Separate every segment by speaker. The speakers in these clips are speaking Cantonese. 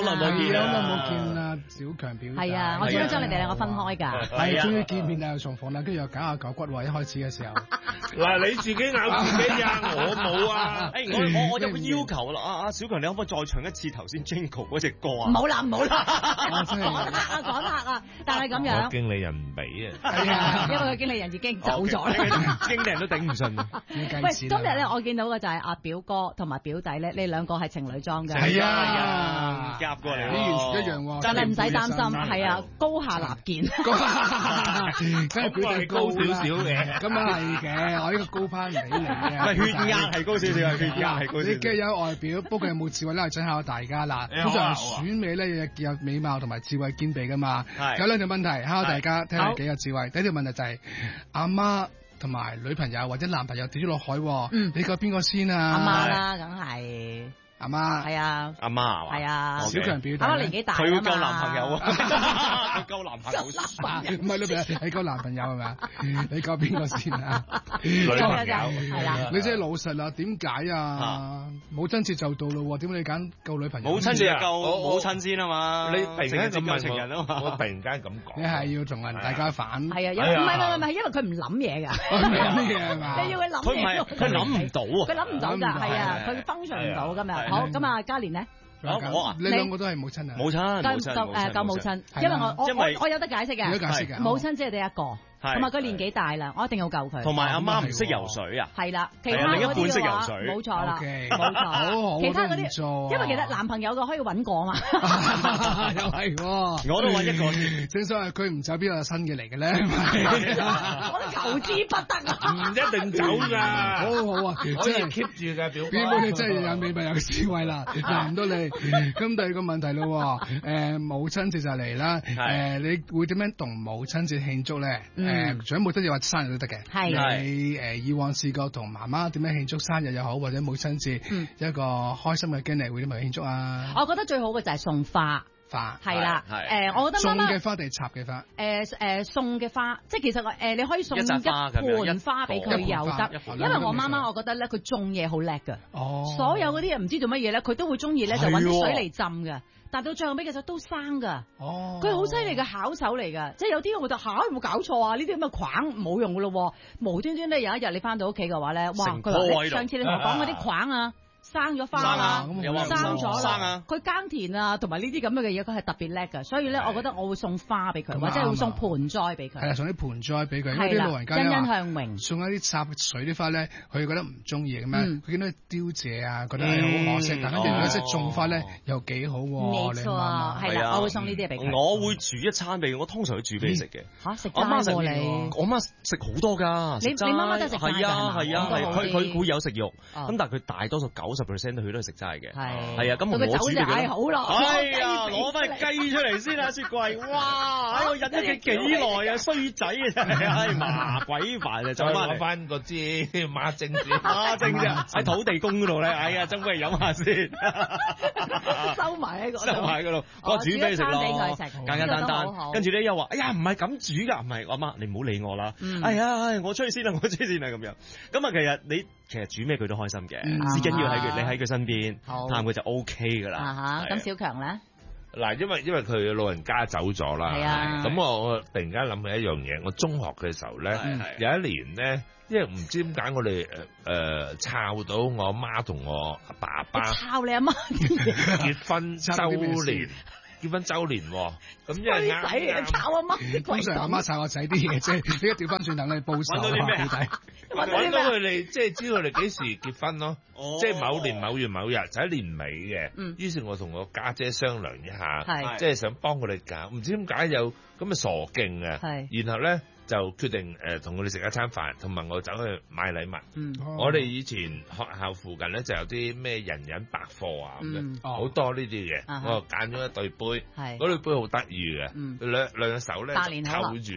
Speaker 1: 耐冇見啦，
Speaker 2: 好耐冇見啦，小強表弟。
Speaker 3: 係啊，我專登將你哋兩個分開㗎。
Speaker 2: 係，終於見面啦，又重逢啦，跟住又搞下狗骨喎，一開始嘅時候。
Speaker 1: 嗱，你自己咬自己呀，我冇啊。
Speaker 4: 我有個要求啦，阿小強，你可唔可以再唱一次頭先 Jingle 嗰隻歌啊？
Speaker 3: 冇啦，講客啊！但係咁樣，
Speaker 1: 經理人唔俾啊。
Speaker 3: 係啊，因為個經理人已經走咗啦，
Speaker 4: 經理人都頂唔順。
Speaker 3: 喂，今日咧我見到嘅就係阿表哥同埋表弟咧，你兩個係情侶裝嘅。
Speaker 2: 係啊，
Speaker 4: 夾過嚟，
Speaker 2: 完全一樣喎。
Speaker 3: 真係唔使擔心，係啊，高下立見。
Speaker 2: 梗係表弟高
Speaker 1: 少少嘅，
Speaker 2: 咁啊係嘅，我呢個高攀唔俾你嘅。
Speaker 4: 血壓係高少少，血壓係高少少。
Speaker 2: 你梗係有外表，不過有冇智慧咧？係想考下大家啦。通常選美咧有美貌同埋智慧兼備噶嘛。有兩條問題考下大家，睇下幾有智慧。第一條問題就係阿媽同埋女朋友或者男朋友跌咗落海，你覺得邊個先啊？
Speaker 3: 阿媽啦，梗係。
Speaker 2: 阿媽
Speaker 3: 係啊，
Speaker 4: 阿媽
Speaker 3: 係啊，
Speaker 2: 小強表弟，
Speaker 3: 阿媽年紀大，
Speaker 4: 佢會救男朋友啊，救男朋友，
Speaker 2: 唔係女朋友，係救男朋友係咪啊？你救邊個先啊？
Speaker 3: 女朋友係啦，
Speaker 2: 你真係老實啦，點解啊？母親節就到咯，點解你揀救女朋友？
Speaker 4: 母親節就救母親先啊嘛，
Speaker 1: 你突然間咁問
Speaker 4: 情人啊嘛，
Speaker 1: 我突然間咁講，
Speaker 2: 你係要同人大家反？
Speaker 3: 係啊，唔係，因為佢唔諗嘢㗎，
Speaker 2: 諗嘢係嘛？
Speaker 3: 你要佢諗嘢，
Speaker 4: 佢諗唔到啊，
Speaker 3: 佢諗唔到㗎，係啊，佢 function 唔到㗎嘛。好，咁啊，嘉蓮咧？
Speaker 2: 你兩個都係母親啊？
Speaker 4: 母親，
Speaker 3: 救母親，因為我有得解釋嘅，
Speaker 2: 有得解釋嘅，
Speaker 3: 母親只係得一個。同埋佢年紀大啦，我一定要救佢。
Speaker 4: 同埋阿媽唔識游水啊？
Speaker 3: 係啦，其他嗰啲嘅話冇錯啦，冇錯。其他嗰啲，因為其實男朋友嘅可以揾過嘛。
Speaker 2: 又係，
Speaker 4: 我都揾一個。
Speaker 2: 正所謂佢唔走，邊個有新嘅嚟嘅咧？
Speaker 3: 我都求之不得啊！
Speaker 1: 唔一定走㗎，
Speaker 2: 好啊，
Speaker 1: 可以 keep 住嘅表哥。
Speaker 2: 表妹你真係有美貌有智慧啦，難唔到你。咁第二個問題咯，母親節就嚟啦，你會點樣同母親節慶祝咧？除咗母親節或者生日都得嘅。你以往試過同媽媽點樣慶祝生日又好，或者母親節一個開心嘅經歷會點樣慶祝啊？
Speaker 3: 我覺得最好嘅就係送花。係啦，我覺得
Speaker 2: 送嘅花定係插嘅花？
Speaker 3: 送嘅花，即係其實你可以送一盆花俾佢又得，因為我媽媽我覺得咧佢種嘢好叻㗎。所有嗰啲嘢唔知做乜嘢咧，佢都會中意咧就揾啲水嚟浸㗎。但到最後尾嘅時候都生㗎。佢好犀利嘅巧手嚟㗎，即係有啲我覺得有冇搞錯啊？呢啲咁嘅框冇用㗎咯，無端端咧有一日你翻到屋企嘅話咧，哇！佢話上次你同我講嗰啲框啊。生咗花啦，生咗啦，佢耕田啊，同埋呢啲咁嘅嘢，佢係特別叻㗎，所以咧，我覺得我會送花俾佢，或者會送盆栽俾佢。係啊，
Speaker 2: 送啲盆栽俾佢，因為啲老人家
Speaker 3: 欣欣向榮，
Speaker 2: 送一啲插水啲花咧，佢覺得唔中意咁樣，佢見到凋謝啊，覺得係好可惜。但係如果識種花咧，又幾好喎。
Speaker 3: 冇錯，係啦，我會送呢啲嘢俾佢。
Speaker 4: 我會煮一餐俾佢，我通常會煮俾你食嘅。
Speaker 3: 嚇，食齋喎你？
Speaker 4: 我媽食好多㗎，
Speaker 3: 你媽媽都食齋㗎？
Speaker 4: 係啊，佢會有食肉，咁但係佢大多數90%佢都係食齋嘅。係啊，咁我煮俾佢好咯。係啊，攞翻雞出嚟先啊，雪櫃！哇，我忍咗佢幾耐啊，衰仔啊真係，唉麻鬼煩啊！
Speaker 1: 再攞翻個支孖蒸先，
Speaker 4: 喺土地公嗰度咧，哎呀，斟杯飲下先，
Speaker 3: 收埋喺嗰
Speaker 4: 度，我煮俾你食咯，簡簡單單。跟住咧又話，哎呀，唔係咁煮㗎，唔係阿媽，你唔好理我啦。哎呀，我出去先啦，我出去先啦咁樣。咁啊，其實煮咩佢都開心嘅，至緊要你喺佢身邊探佢就 OK 㗎啦。
Speaker 3: 咁小強咧？
Speaker 1: 嗱，因為佢老人家走咗啦，咁我突然間諗起一樣嘢，我中學嘅時候咧，有一年咧，因為唔知點解我哋抄到我媽同我爸爸
Speaker 3: 抄你阿媽
Speaker 1: 結婚週年。結婚週年喎，咁因為
Speaker 3: 啱炒阿媽，
Speaker 2: 通常阿媽炒個仔啲嘢啫，你一調翻轉頭你報仇啊，表弟，
Speaker 1: 揾到佢哋即係知道佢哋幾時結婚咯，即係某年某月某日就喺年尾嘅。於是我同我家姐商量一下，即係想幫佢哋搞，唔知點解有咁嘅傻勁啊，然後咧就決定同佢哋食一餐飯，同埋我走去買禮物。我哋以前學校附近咧就有啲咩人人百貨啊咁樣，好多呢啲嘢。我揀咗一對杯，嗰對杯好得意嘅，兩隻手咧扣住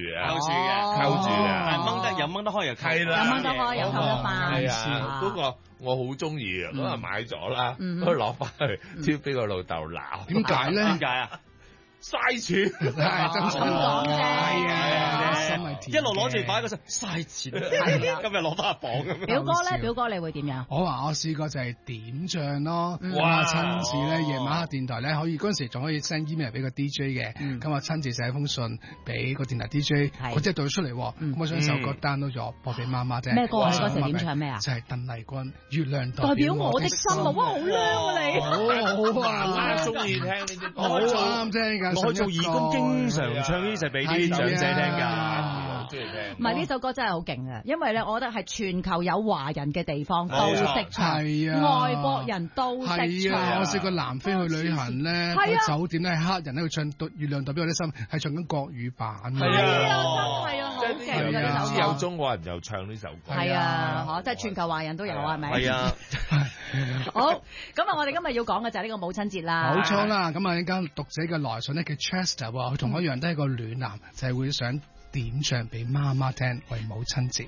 Speaker 1: 嘅，
Speaker 4: 又掹得開又
Speaker 1: 係啦，
Speaker 3: 又掹得開又扣得翻。
Speaker 1: 係啊，嗰個我好中意嘅，咁啊買咗啦，攞翻去，招俾個老豆鬧。
Speaker 2: 點解咧？
Speaker 4: 點解啊？
Speaker 1: 嘥錢，
Speaker 2: 係真心講啫，係啊，心係甜，
Speaker 4: 一路攞住擺個心嘥錢，今日攞翻榜咁樣。
Speaker 3: 表哥咧，表哥你會點樣？
Speaker 2: 我試過就係點醬咯，哇！親自咧夜晚黑電台咧可以嗰陣時仲可以 send email 俾個 DJ 嘅，咁我親自寫封信俾個電台 DJ，我即係讀咗出嚟，咁我將首歌 download咗播俾媽媽聽。
Speaker 3: 咩歌啊？嗰時點唱咩啊？
Speaker 2: 就係鄧麗君《月亮
Speaker 3: 代表我的心》啊！哇，好靚啊你！
Speaker 2: 好啊，
Speaker 1: 中意聽呢啲歌，
Speaker 2: 好啱聽㗎。
Speaker 4: 我做義工經常唱呢隻俾啲長者聽㗎。
Speaker 3: 唔係呢首歌真係好勁啊！因為咧，我覺得係全球有華人嘅地方都識唱，外國人都識唱。
Speaker 2: 我試過南非去旅行咧，喺酒店咧黑人喺度唱《月亮代表我的心》，係唱緊國語版。
Speaker 3: 係啊，真係啊，好勁㗎呢首歌。
Speaker 1: 有中國人又唱呢首歌。
Speaker 3: 係啊，即係全球華人都有係咪？
Speaker 4: 係啊。
Speaker 3: 好，咁啊，我哋今日要講嘅就係呢個母親節啦。
Speaker 2: 冇錯啦，咁啊，呢間讀者嘅來信咧叫 Chester， 佢同我一樣都係個暖男，就係會想點唱俾媽媽聽，為母親節。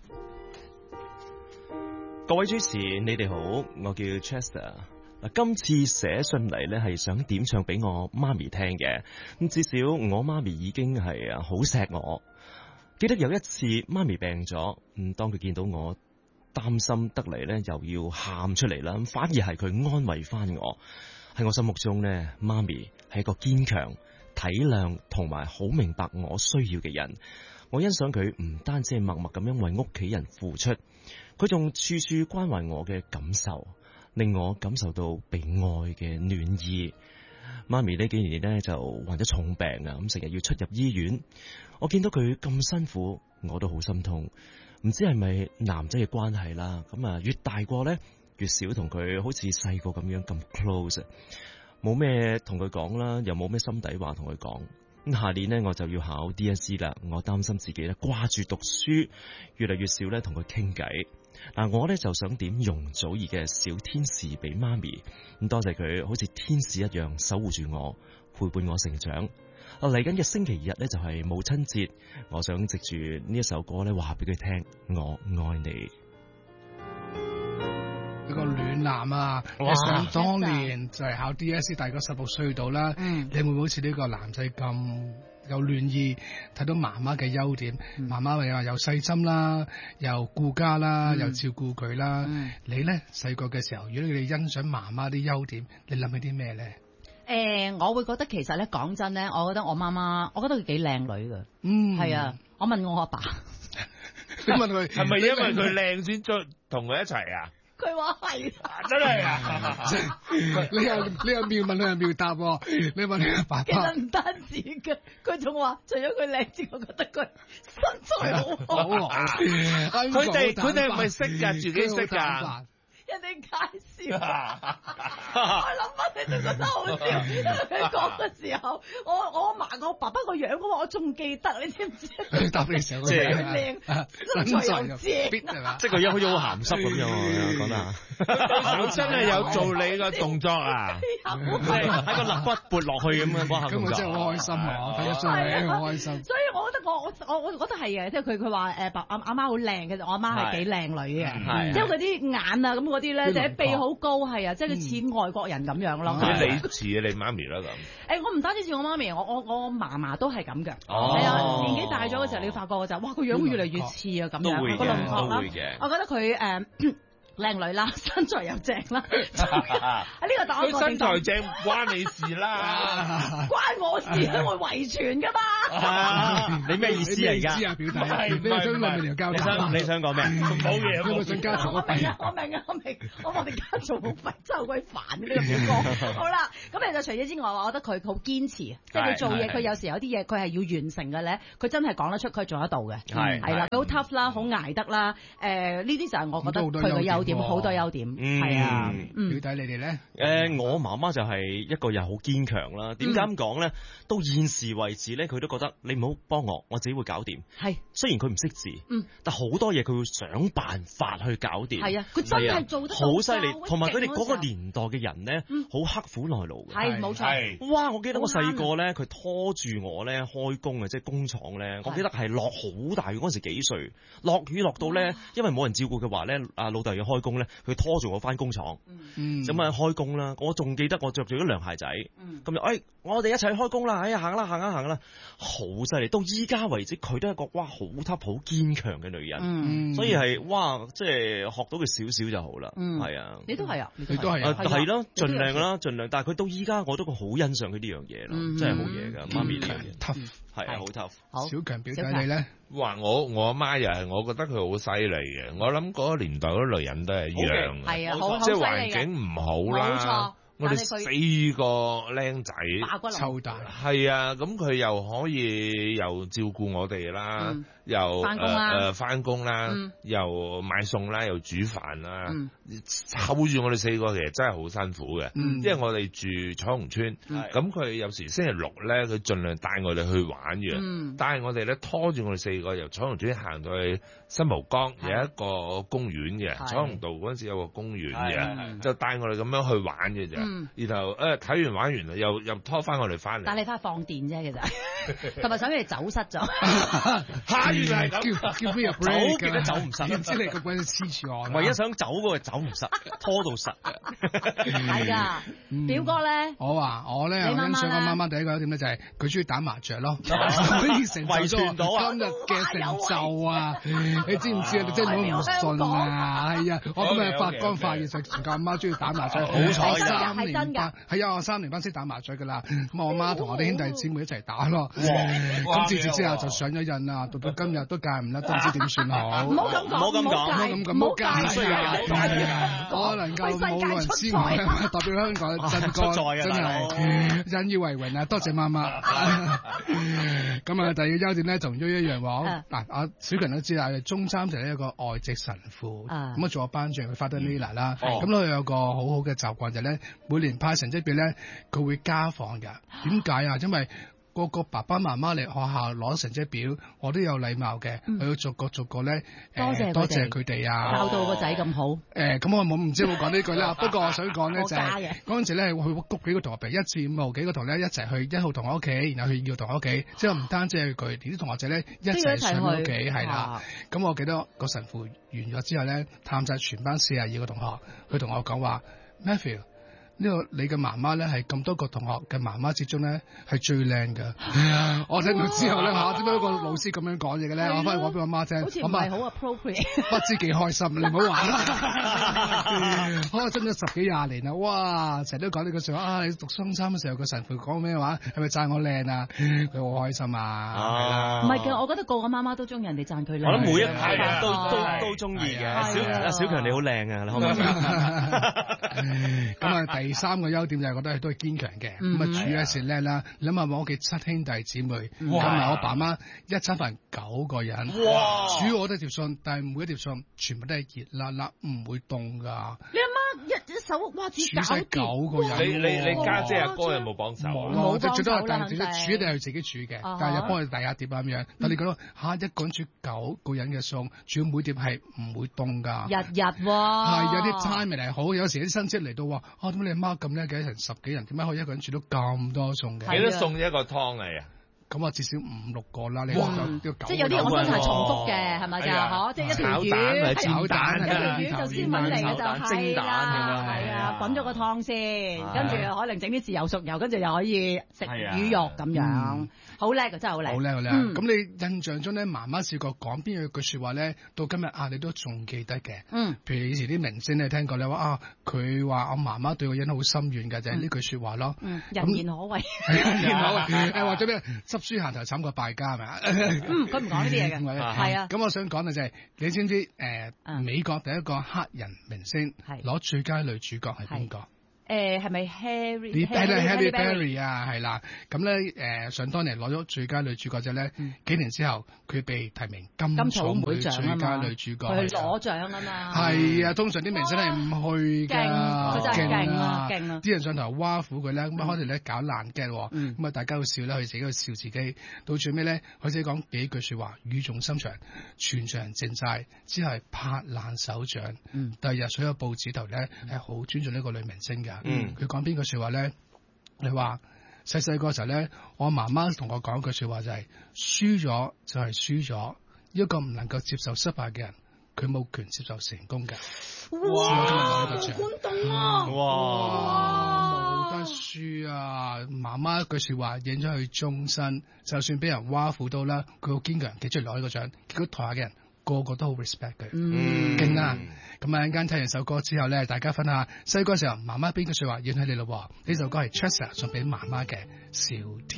Speaker 4: 各位主持，你哋好，我叫 Chester。今次寫信嚟咧係想點唱俾我媽咪聽嘅。咁至少我媽咪已經係好錫我。記得有一次媽咪病咗，當佢見到我擔心得嚟咧，又要喊出嚟啦，反而係佢安慰翻我。喺我心目中咧，媽咪係一個堅強、體諒同埋好明白我需要嘅人。我欣賞佢唔單止係默默咁樣為屋企人付出，佢仲處處關懷我嘅感受，令我感受到被愛嘅暖意。媽咪呢幾年咧就患咗重病啊，咁成日要出入醫院。我見到佢咁辛苦，我都好心痛。唔知係咪男仔嘅關係啦，咁啊越大個咧越少同佢好似細個咁樣咁 close，冇咩同佢講啦，又冇咩心底話同佢講。咁下年咧我就要考 DSE 啦，我擔心自己咧掛住讀書，越嚟越少咧同佢傾偈。嗱，我咧就想點容祖兒嘅小天使俾媽咪，咁多謝佢好似天使一樣守護住我，陪伴我成長。嚟緊嘅星期日咧就係母親節，我想藉住呢一首歌咧話俾佢聽，我愛你。
Speaker 2: 一個暖男啊！想當年就係考 DSE， 大概16歲到啦。你會唔會好似呢個男仔咁有暖意，睇到媽媽嘅優點？媽媽又話又細心啦，又顧家啦，又照顧佢啦。你咧細個嘅時候，如果你哋欣賞媽媽啲優點，你諗起啲咩咧？
Speaker 3: 我會覺得其實咧，講真咧，我覺得我媽媽，我覺得佢幾靚女㗎。係啊，我問我阿爸，
Speaker 2: 你問佢
Speaker 1: 係咪因為佢靚先再同佢一齊啊？
Speaker 3: 佢話係，
Speaker 1: 真係啊！
Speaker 2: 你又妙問，佢又妙答。你問你阿爸爸，
Speaker 3: 其實唔單止嘅，佢仲話除咗佢靚之外，我覺得佢身材好好。
Speaker 1: 佢哋唔係識㗎，自己識㗎。
Speaker 3: 人哋介紹，我諗翻你就覺得好笑。佢講嘅時候，我阿嫲我爸爸個樣，我仲記得，你知唔知？
Speaker 2: 佢答你時候，
Speaker 3: 即係靚，身材又正，
Speaker 4: 即係個樣好似好鹹濕咁樣，講得
Speaker 1: 真係有做你個動作啊！
Speaker 4: 即係喺個肋骨撥落去咁樣嗰下動作，
Speaker 2: 咁我真係好開心啊！睇得出嚟好開心。
Speaker 3: 所以我覺得我覺得係嘅，即係佢話阿媽好靚嘅，我阿媽係幾靚女嘅，即係嗰啲眼啊咁嗰啲咧，就係鼻好高，係啊，即係佢似外國人咁樣咯。
Speaker 1: 你似你媽咪啦咁。
Speaker 3: 我唔單止似我媽咪，我嫲嫲都係咁嘅。係啊，年紀大咗嘅時候，你發覺就哇個樣會越嚟越似啊咁樣，個輪廓啦。我覺得佢靚女啦，身材又正啦。呢個答案
Speaker 1: 佢身材正關你事啦，
Speaker 3: 關我事，因為遺傳噶嘛。
Speaker 4: 你咩意思啊？而家
Speaker 2: 表弟，你想問條交代？
Speaker 4: 你想講咩？
Speaker 1: 冇嘢，
Speaker 2: 有冇想家族好弊？
Speaker 3: 我明啊，我哋家族好弊，真係好鬼煩呢個表哥。好啦，咁其實除咗之外，我覺得佢好堅持，即係佢做嘢，佢有時有啲嘢佢係要完成嘅咧，佢真係講得出，佢做得到嘅。係啦，佢好 tough 啦，好捱得啦。呢啲就係我覺得佢嘅優點，好多優點。係啊，
Speaker 2: 表弟你哋咧？
Speaker 4: 我媽媽就係一個人好堅強啦。點解咁講咧？到現時為止咧，佢都覺得你唔好幫我自己會搞掂。係，雖然佢唔識字，但好多嘢佢會想辦法去搞掂。係啊，佢真係做得好犀利。同埋佢哋嗰個年代嘅人咧，好刻苦耐勞嘅。係，冇錯。哇！我記得我細個咧，佢拖住我咧開工啊，即係工廠咧。我記得係落好大雨嗰陣時幾歲，落雨落到咧，因為冇人照顧嘅話咧，阿老豆要開開工咧，佢拖住我翻工廠，咁啊開工啦。我仲記得我着住啲涼鞋仔，咁就我哋一齊去開工啦，行啦，好犀利。到依家為止，佢都係一個好 tough 好堅強嘅女人，所以係即係學到佢少少就好啦。係啊，
Speaker 3: 你都係啊，
Speaker 2: 你都係啊，
Speaker 4: 係咯，盡量啦，盡量。但係佢到依家我都好欣賞佢呢樣嘢咯，真係好嘢㗎，媽咪呢樣嘢
Speaker 2: tough。
Speaker 4: 係啊，好 tough。
Speaker 2: 小強表弟你咧？
Speaker 1: 哇！我阿媽又係，我覺得佢好犀利嘅。我諗嗰個年代嗰啲女人都係一樣，
Speaker 3: 係啊，
Speaker 1: 即係環境唔好啦。冇錯，我哋4個僆仔
Speaker 2: 湊大，
Speaker 1: 係啊，咁佢又可以又照顧我哋啦，又翻工啦，又買餸啦，又煮飯啦，湊住我哋4個其實真係好辛苦嘅。因為我哋住彩虹村，咁佢有時星期六咧，佢盡量帶我哋去玩嘅，帶我哋咧拖住我哋4個由彩虹村行到去新蒲崗有一個公園嘅，彩虹道嗰陣時有個公園嘅，就帶我哋咁樣去玩嘅啫。然後睇完玩完啦，又拖翻我哋翻嚟。
Speaker 3: 但係你睇下放電啫，其實同埋想佢哋走失咗。
Speaker 2: 原來係咁，叫咩 break
Speaker 4: 走極都走唔實，
Speaker 2: 點知你個鬼黐住我？
Speaker 4: 唯一想走嗰個走唔實，拖到實。
Speaker 3: 係㗎，表哥咧，
Speaker 2: 我咧欣賞我媽媽第一個一點咧就係佢中意打麻雀咯，可以成就咗今日嘅成就啊！你知唔知啊？你真係冇唔信啊！係啊，我今日發光發熱就全靠阿媽中意打麻雀，好彩3年班，係啊，我3年班識打麻雀㗎啦。咁我媽同我啲兄弟姊妹一齊打咯。咁自此之後就上咗癮啦，到今日都戒唔甩，都唔知點算好。
Speaker 3: 唔好咁講，
Speaker 2: 唔好戒，我能夠冇老人之外，代表香港嘅真哥，真係引以為榮啊！多謝媽媽。咁啊，第二個優點咧，同於一樣喎。嗱，阿小強都知啦，中3就係一個外籍神父，咁啊做我班長，佢 Father Miller 啦。咁佢有個好好嘅習慣就係咧，每年派成績表咧，佢會家訪㗎。點解啊？因為個爸爸媽媽嚟學校攞成績表，我都有禮貌嘅，我要逐個咧多謝佢哋啊，
Speaker 3: 教到個仔咁好。
Speaker 2: 咁我唔知會講呢句啦。不過我想講咧就係嗰陣時咧，會谷幾個同學，譬如1至5號幾個同學咧一齊去1號同學屋企，然後去2號同學屋企，即係唔單止係佢，連啲同學仔咧一齊上屋企，係啦。咁我記得個神父完咗之後咧，探晒全班42個同學，佢同我講話 Matthew。呢個你嘅媽媽咧係咁多個同學嘅媽媽之中咧係最靚㗎。我聽到之後咧點解個老師咁樣講嘢嘅咧？我翻去講俾我媽聽，
Speaker 3: 好似唔係好 appropriate，
Speaker 2: 不知幾開心。你唔好玩啦，我真咗10幾20年啦，哇！成日都講呢句説話。你讀中3嘅時候個神父講咩話？係咪讚我靚啊？佢好開心啊！
Speaker 3: 唔係嘅，我覺得個媽媽都中意人哋讚佢靚。
Speaker 4: 我諗每一排都中意嘅。小強你好靚啊！你可唔可以？
Speaker 2: 咁啊第3個優點就係覺得佢都係堅強嘅，咁啊煮嘢食叻啦。你諗下我屋企7兄弟姊妹，加埋我爸媽一餐飯9個人，煮我得條餸，但係每一條餸全部都係熱辣辣，唔會凍㗎。
Speaker 3: 你阿媽一手哇煮
Speaker 2: 晒9個人，
Speaker 1: 你家姐阿哥有冇幫手？
Speaker 2: 冇，最多係煮一定係自己煮嘅，但係又幫佢第一碟咁樣。但你覺得一個人煮9個人嘅餸，煮每碟係唔會凍㗎。
Speaker 3: 日喎，
Speaker 2: 係有啲 timing 係好，有時啲親戚嚟到話，點解你阿媽咁叻嘅？成10幾人，點解可以一個人煮到咁多餸嘅？
Speaker 1: 幾多餸一個湯嚟啊？
Speaker 2: 咁至少5、6個啦。你
Speaker 3: 即係有啲我真係重複嘅，係咪㗎？即係一條魚，
Speaker 1: 炒蛋，
Speaker 3: 一條魚就先揾嚟嘅就係啦，係啊，滾咗個湯先，跟住可能整啲豉油、熟油，跟住又可以食魚肉咁樣，好叻㗎，真係好叻。
Speaker 2: 好叻。咁你印象中咧，媽媽試過講邊句説話咧，到今日你都仲記得嘅？譬如以前啲明星你聽過咧話佢話我媽媽對我影響好深遠㗎，就係呢句説話咯。
Speaker 3: 人言可畏。
Speaker 2: 人言可畏。或者咩？執輸行頭慘過敗家係咪啊？
Speaker 3: 佢唔講呢啲嘢嘅。係啊。
Speaker 2: 咁我想講嘅就係你知唔知美國第一個黑人明星攞最佳女主角係邊個？
Speaker 3: 係咪
Speaker 2: Halle Berry 啊？係啦，咁咧想當年攞咗最佳女主角之後咧，幾年之後佢被提名金草莓獎最佳女主角，
Speaker 3: 佢攞獎啊嘛。
Speaker 2: 係啊，通常啲明星係唔去㗎，
Speaker 3: 佢真係勁啊！
Speaker 2: 啲人上台挖苦佢咧，咁開始咧搞爛 gag 喎，咁啊大家會笑咧，佢自己會笑自己，到最尾咧佢自己講幾句説話，語重心長，全場靜晒，之後係拍爛手掌。第二日所有報紙頭咧係好尊重呢個女明星㗎。佢講邊句説話咧？你話細個時候咧，我媽媽同我講句説話就係輸咗就係輸咗，一個唔能夠接受失敗嘅人佢冇權接受成功嘅。
Speaker 3: 哇！好感動啊！
Speaker 2: 哇！冇得輸啊！媽媽一句説話影咗佢終身，就算俾人挖苦到啦，佢好堅強，企出嚟攞呢個獎，結果台下嘅人個個都好 respect 佢，勁啊！咁啊，陣間睇完首歌之後咧，大家分下細個時候媽媽邊句説話影響你咯？呢首歌係 Chester 送俾媽媽嘅《小天》。